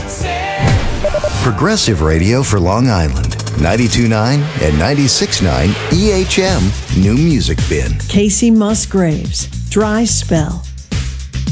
Progressive radio for Long Island. 92.9 and 96.9 EHM New Music Bin. Casey Musgraves, Dry Spell.